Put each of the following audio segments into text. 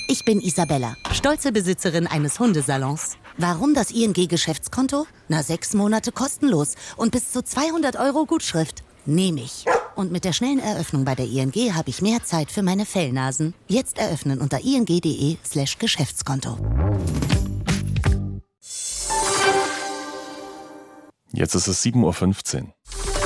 Ich bin Isabella, stolze Besitzerin eines Hundesalons. Warum das ING-Geschäftskonto? 6 Monate kostenlos und bis zu 200 € Gutschrift. Nehme ich. Und mit der schnellen Eröffnung bei der ING habe ich mehr Zeit für meine Fellnasen. Jetzt eröffnen unter ing.de/Geschäftskonto. Jetzt ist es 7:15 Uhr.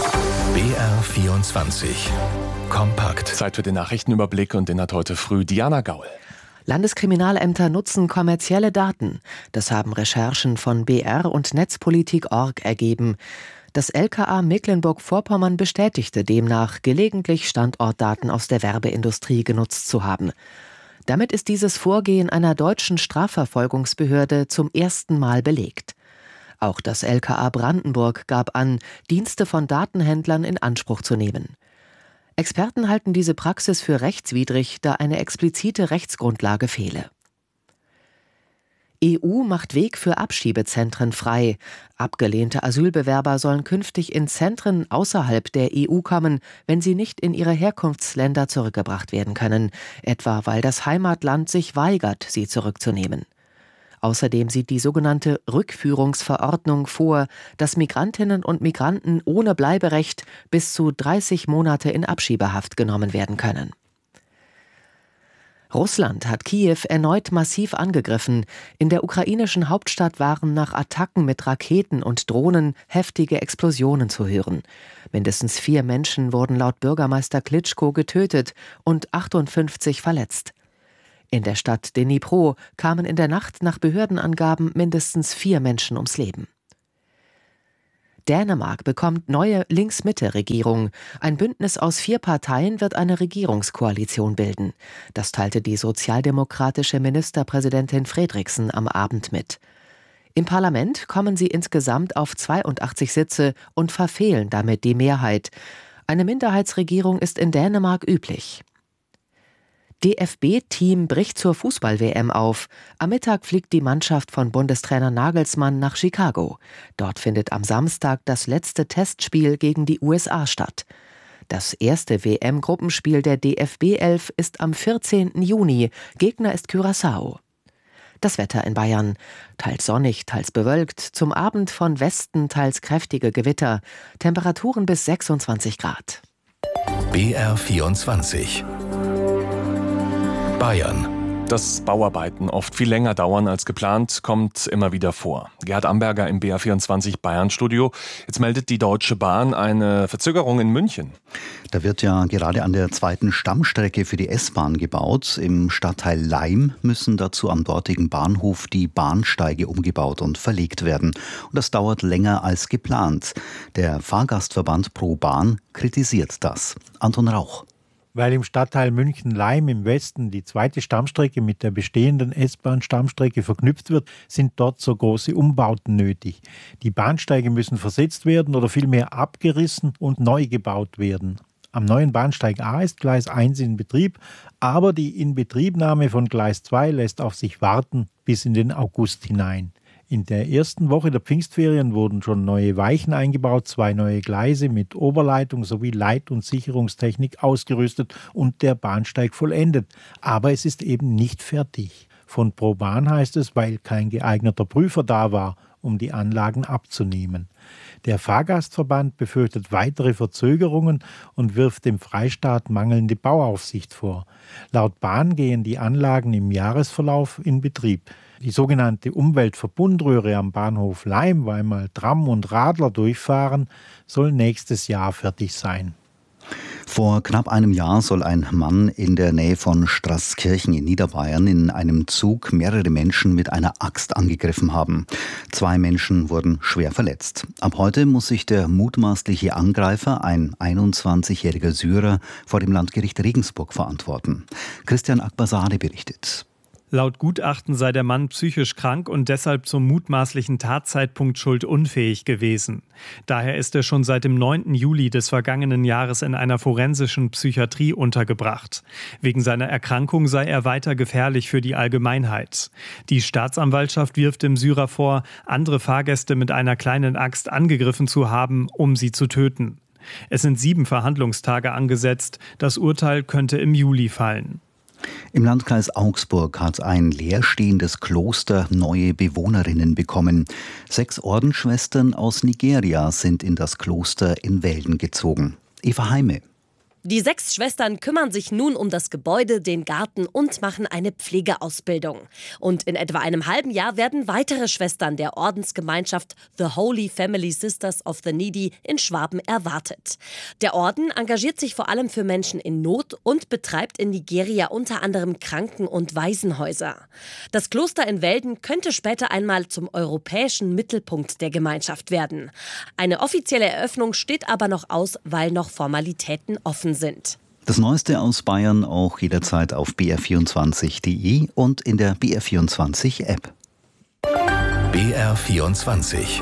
BR24 Kompakt. Zeit für den Nachrichtenüberblick und den hat heute früh Diana Gaul. Landeskriminalämter nutzen kommerzielle Daten. Das haben Recherchen von BR und Netzpolitik.org ergeben. Das LKA Mecklenburg-Vorpommern bestätigte demnach, gelegentlich Standortdaten aus der Werbeindustrie genutzt zu haben. Damit ist dieses Vorgehen einer deutschen Strafverfolgungsbehörde zum ersten Mal belegt. Auch das LKA Brandenburg gab an, Dienste von Datenhändlern in Anspruch zu nehmen. Experten halten diese Praxis für rechtswidrig, da eine explizite Rechtsgrundlage fehle. EU macht Weg für Abschiebezentren frei. Abgelehnte Asylbewerber sollen künftig in Zentren außerhalb der EU kommen, wenn sie nicht in ihre Herkunftsländer zurückgebracht werden können, etwa weil das Heimatland sich weigert, sie zurückzunehmen. Außerdem sieht die sogenannte Rückführungsverordnung vor, dass Migrantinnen und Migranten ohne Bleiberecht bis zu 30 Monate in Abschiebehaft genommen werden können. Russland hat Kiew erneut massiv angegriffen. In der ukrainischen Hauptstadt waren nach Attacken mit Raketen und Drohnen heftige Explosionen zu hören. Mindestens 4 Menschen wurden laut Bürgermeister Klitschko getötet und 58 verletzt. In der Stadt Dnipro kamen in der Nacht nach Behördenangaben mindestens 4 Menschen ums Leben. Dänemark bekommt neue Links-Mitte-Regierung. Ein Bündnis aus 4 Parteien wird eine Regierungskoalition bilden. Das teilte die sozialdemokratische Ministerpräsidentin Fredriksen am Abend mit. Im Parlament kommen sie insgesamt auf 82 Sitze und verfehlen damit die Mehrheit. Eine Minderheitsregierung ist in Dänemark üblich. DFB-Team bricht zur Fußball-WM auf. Am Mittag fliegt die Mannschaft von Bundestrainer Nagelsmann nach Chicago. Dort findet am Samstag das letzte Testspiel gegen die USA statt. Das erste WM-Gruppenspiel der DFB-11 ist am 14. Juni. Gegner ist Curaçao. Das Wetter in Bayern. Teils sonnig, teils bewölkt. Zum Abend von Westen teils kräftige Gewitter. Temperaturen bis 26 Grad. BR24 Bayern. Dass Bauarbeiten oft viel länger dauern als geplant, kommt immer wieder vor. Gerhard Amberger im BR24 Bayern-Studio. Jetzt meldet die Deutsche Bahn eine Verzögerung in München. Da wird ja gerade an der zweiten Stammstrecke für die S-Bahn gebaut. Im Stadtteil Laim müssen dazu am dortigen Bahnhof die Bahnsteige umgebaut und verlegt werden. Und das dauert länger als geplant. Der Fahrgastverband ProBahn kritisiert das. Anton Rauch. Weil im Stadtteil München-Laim im Westen die zweite Stammstrecke mit der bestehenden S-Bahn-Stammstrecke verknüpft wird, sind dort so große Umbauten nötig. Die Bahnsteige müssen versetzt werden oder vielmehr abgerissen und neu gebaut werden. Am neuen Bahnsteig A ist Gleis 1 in Betrieb, aber die Inbetriebnahme von Gleis 2 lässt auf sich warten bis in den August hinein. In der ersten Woche der Pfingstferien wurden schon neue Weichen eingebaut, 2 neue Gleise mit Oberleitung sowie Leit- und Sicherungstechnik ausgerüstet und der Bahnsteig vollendet. Aber es ist eben nicht fertig. Von ProBahn heißt es, weil kein geeigneter Prüfer da war, um die Anlagen abzunehmen. Der Fahrgastverband befürchtet weitere Verzögerungen und wirft dem Freistaat mangelnde Bauaufsicht vor. Laut Bahn gehen die Anlagen im Jahresverlauf in Betrieb. Die sogenannte Umweltverbundröhre am Bahnhof Laim, wo einmal Tram und Radler durchfahren, soll nächstes Jahr fertig sein. Vor knapp einem Jahr soll ein Mann in der Nähe von Straßkirchen in Niederbayern in einem Zug mehrere Menschen mit einer Axt angegriffen haben. 2 Menschen wurden schwer verletzt. Ab heute muss sich der mutmaßliche Angreifer, ein 21-jähriger Syrer, vor dem Landgericht Regensburg verantworten. Christian Akbasade berichtet. Laut Gutachten sei der Mann psychisch krank und deshalb zum mutmaßlichen Tatzeitpunkt schuldunfähig gewesen. Daher ist er schon seit dem 9. Juli des vergangenen Jahres in einer forensischen Psychiatrie untergebracht. Wegen seiner Erkrankung sei er weiter gefährlich für die Allgemeinheit. Die Staatsanwaltschaft wirft dem Syrer vor, andere Fahrgäste mit einer kleinen Axt angegriffen zu haben, um sie zu töten. Es sind 7 Verhandlungstage angesetzt. Das Urteil könnte im Juli fallen. Im Landkreis Augsburg hat ein leerstehendes Kloster neue Bewohnerinnen bekommen. 6 Ordensschwestern aus Nigeria sind in das Kloster in Welden gezogen. Eva Heime. Die 6 Schwestern kümmern sich nun um das Gebäude, den Garten und machen eine Pflegeausbildung. Und in etwa einem halben Jahr werden weitere Schwestern der Ordensgemeinschaft The Holy Family Sisters of the Needy in Schwaben erwartet. Der Orden engagiert sich vor allem für Menschen in Not und betreibt in Nigeria unter anderem Kranken- und Waisenhäuser. Das Kloster in Welden könnte später einmal zum europäischen Mittelpunkt der Gemeinschaft werden. Eine offizielle Eröffnung steht aber noch aus, weil noch Formalitäten offen sind. Das Neueste aus Bayern auch jederzeit auf br24.de und in der BR24-App. BR24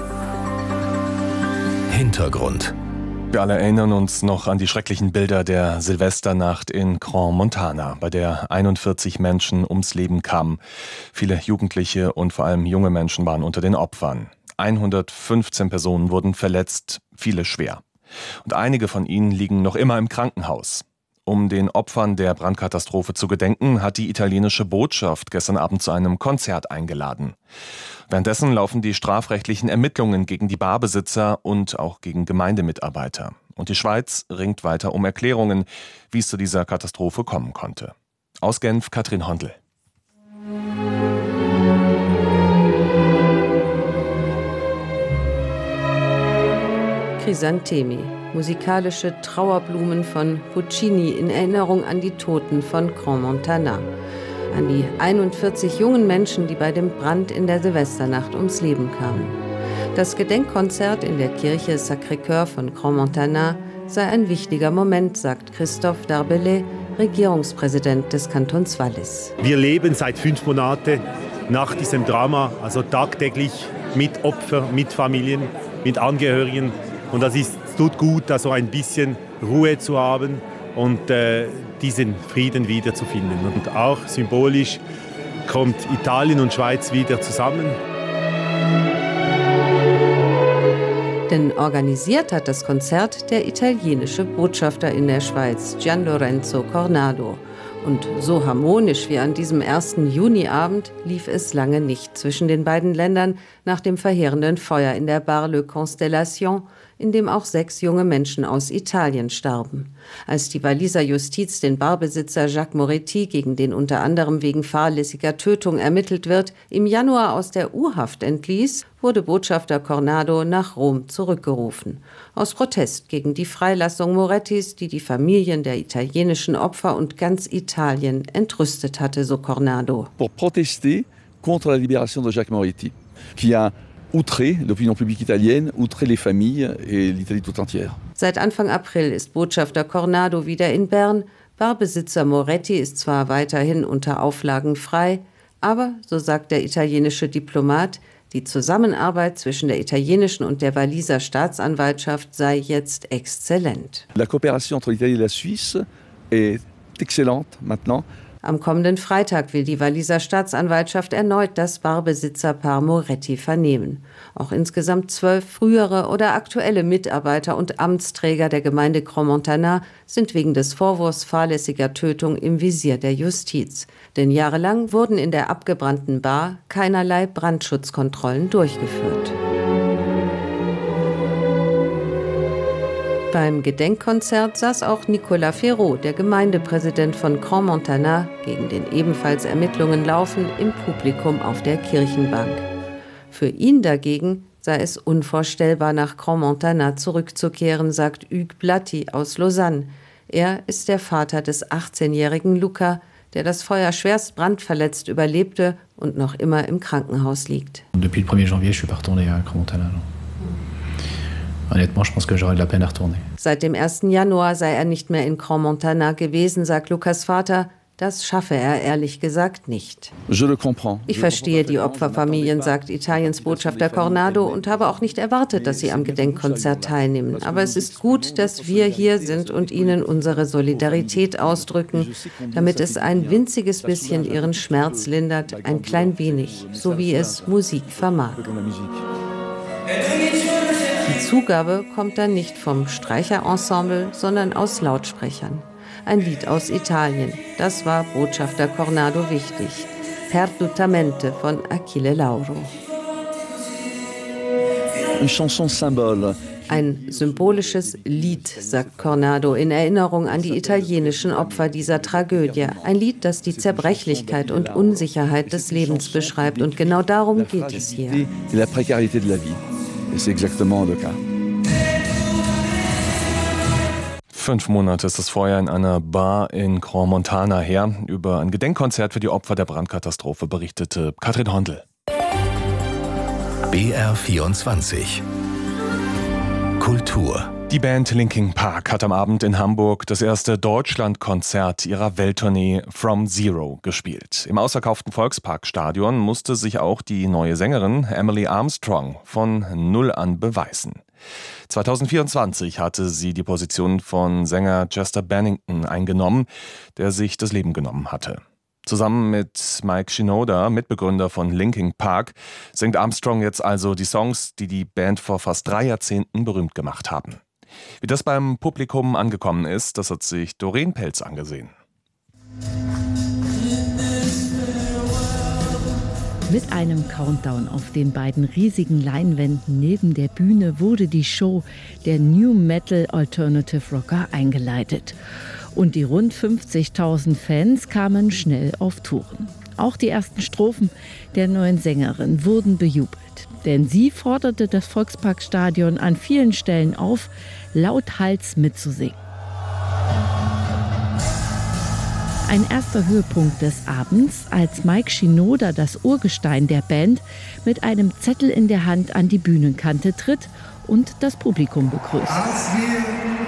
Hintergrund. Wir alle erinnern uns noch an die schrecklichen Bilder der Silvesternacht in Crans-Montana, bei der 41 Menschen ums Leben kamen. Viele Jugendliche und vor allem junge Menschen waren unter den Opfern. 115 Personen wurden verletzt, viele schwer. Und einige von ihnen liegen noch immer im Krankenhaus. Um den Opfern der Brandkatastrophe zu gedenken, hat die italienische Botschaft gestern Abend zu einem Konzert eingeladen. Währenddessen laufen die strafrechtlichen Ermittlungen gegen die Barbesitzer und auch gegen Gemeindemitarbeiter. Und die Schweiz ringt weiter um Erklärungen, wie es zu dieser Katastrophe kommen konnte. Aus Genf, Katrin Hondel. Chrysanthemi, musikalische Trauerblumen von Puccini in Erinnerung an die Toten von Crans-Montana. An die 41 jungen Menschen, die bei dem Brand in der Silvesternacht ums Leben kamen. Das Gedenkkonzert in der Kirche Sacré-Cœur von Crans-Montana sei ein wichtiger Moment, sagt Christophe Darbellay, Regierungspräsident des Kantons Wallis. Wir leben seit 5 Monaten nach diesem Drama, also tagtäglich mit Opfern, mit Familien, mit Angehörigen. Und es tut gut, da so ein bisschen Ruhe zu haben und diesen Frieden wiederzufinden. Und auch symbolisch kommt Italien und Schweiz wieder zusammen. Denn organisiert hat das Konzert der italienische Botschafter in der Schweiz, Gian Lorenzo Cornado. Und so harmonisch wie an diesem 1. Juniabend lief es lange nicht zwischen den beiden Ländern nach dem verheerenden Feuer in der Bar Le Constellation, in dem auch 6 junge Menschen aus Italien starben. Als die Walliser Justiz den Barbesitzer Jacques Moretti, gegen den unter anderem wegen fahrlässiger Tötung ermittelt wird, im Januar aus der U-Haft entließ, wurde Botschafter Cornado nach Rom zurückgerufen. Aus Protest gegen die Freilassung Morettis, die die Familien der italienischen Opfer und ganz Italien entrüstet hatte, so Cornado. Pour protester contre la libération de Jacques Moretti, qui a outré l'opinion publique italienne, outré les familles et l'Italie tout entière. Seit Anfang April ist Botschafter Cornado wieder in Bern. Barbesitzer Moretti ist zwar weiterhin unter Auflagen frei, aber, so sagt der italienische Diplomat, die Zusammenarbeit zwischen der italienischen und der Walliser Staatsanwaltschaft sei jetzt exzellent. La coopération entre l'Italie et la Suisse est excellente maintenant. Am kommenden Freitag will die Walliser Staatsanwaltschaft erneut das Barbesitzerpaar Moretti vernehmen. Auch insgesamt 12 frühere oder aktuelle Mitarbeiter und Amtsträger der Gemeinde Crans-Montana sind wegen des Vorwurfs fahrlässiger Tötung im Visier der Justiz. Denn jahrelang wurden in der abgebrannten Bar keinerlei Brandschutzkontrollen durchgeführt. Beim Gedenkkonzert saß auch Nicolas Ferraud, der Gemeindepräsident von Crans-Montana, gegen den ebenfalls Ermittlungen laufen, im Publikum auf der Kirchenbank. Für ihn dagegen sei es unvorstellbar, nach Crans-Montana zurückzukehren, sagt Hugues Blatti aus Lausanne. Er ist der Vater des 18-jährigen Luca, der das Feuer schwerst brandverletzt überlebte und noch immer im Krankenhaus liegt. Depuis le 1er janvier, je suis pas retourné à Crans-Montana. Honnêtement, je pense que j'aurais de la peine à retourner. Seit dem 1. Januar sei er nicht mehr in Crans-Montana gewesen, sagt Lukas Vater. Das schaffe er ehrlich gesagt nicht. Ich verstehe die Opferfamilien, sagt Italiens Botschafter Cornado, und habe auch nicht erwartet, dass sie am Gedenkkonzert teilnehmen. Aber es ist gut, dass wir hier sind und ihnen unsere Solidarität ausdrücken, damit es ein winziges bisschen ihren Schmerz lindert, ein klein wenig, so wie es Musik vermag. Die Zugabe kommt dann nicht vom Streicherensemble, sondern aus Lautsprechern. ein Lied aus Italien. Das war Botschafter Cornado wichtig. Perdutamente von Achille Lauro. Une chanson symbole. Ein symbolisches Lied, sagt Cornado, in Erinnerung an die italienischen Opfer dieser Tragödie. Ein Lied, das die Zerbrechlichkeit und Unsicherheit des Lebens beschreibt. Und genau darum geht es hier. La précarité de la vie. Et c'est exactement le cas. 5 Monate ist es vorher in einer Bar in Crans-Montana her. Über ein Gedenkkonzert für die Opfer der Brandkatastrophe berichtete Katrin Hondel. BR24 Kultur. Die Band Linkin Park hat am Abend in Hamburg das erste Deutschlandkonzert ihrer Welttournee From Zero gespielt. Im ausverkauften Volksparkstadion musste sich auch die neue Sängerin Emily Armstrong von Null an beweisen. 2024 hatte sie die Position von Sänger Chester Bennington eingenommen, der sich das Leben genommen hatte. Zusammen mit Mike Shinoda, Mitbegründer von Linkin Park, singt Armstrong jetzt also die Songs, die die Band vor fast 3 Jahrzehnten berühmt gemacht haben. Wie das beim Publikum angekommen ist, das hat sich Doreen Pelz angesehen. Mit einem Countdown auf den beiden riesigen Leinwänden neben der Bühne wurde die Show der New Metal Alternative Rocker eingeleitet. Und die rund 50.000 Fans kamen schnell auf Touren. Auch die ersten Strophen der neuen Sängerin wurden bejubelt. Denn sie forderte das Volksparkstadion an vielen Stellen auf, lauthals mitzusingen. Ein erster Höhepunkt des Abends, als Mike Shinoda, das Urgestein der Band, mit einem Zettel in der Hand an die Bühnenkante tritt und das Publikum begrüßt. Als wir